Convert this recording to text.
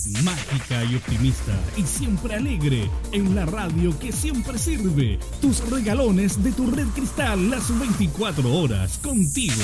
Mágica y optimista y siempre alegre, en la radio que siempre sirve. Tus regalones de tu Red Cristal las 24 horas contigo.